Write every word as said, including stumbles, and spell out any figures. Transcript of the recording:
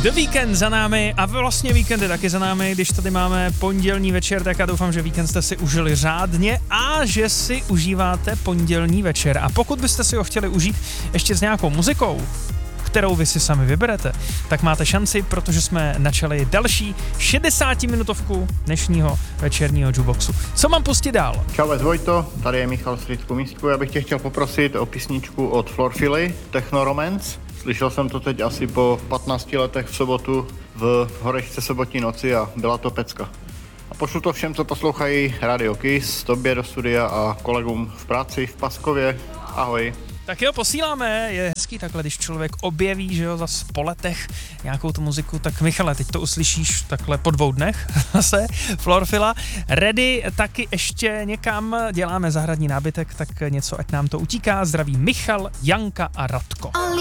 The Weekend za námi a vlastně víkend je taky za námi, když tady máme pondělní večer, tak já doufám, že víkend jste si užili řádně a že si užíváte pondělní večer. A pokud byste si ho chtěli užít ještě s nějakou muzikou, kterou vy si sami vyberete, tak máte šanci, protože jsme načali další šedesátiminutovku dnešního večerního jukeboxu. Co mám pustit dál? Čau, Vojto, tady je Michal z Frýdku Místku. Já bych tě chtěl poprosit o písničku od Florfily, Techno Romance. Slyšel jsem to teď asi po patnácti letech v sobotu v Horečce sobotní noci a byla to pecka. A pošlu to všem, co poslouchají Radio Kiss, tobě do studia a kolegům v práci v Paskově. Ahoj. Tak jo, posíláme, je hezký takhle, když člověk objeví, že jo, zas po letech nějakou tu muziku, tak Michale, teď to uslyšíš takhle po dvou dnech zase, Florfila. Ready, taky ještě někam děláme zahradní nábytek, tak něco, ať nám to utíká. Zdraví Michal, Janka a Radko.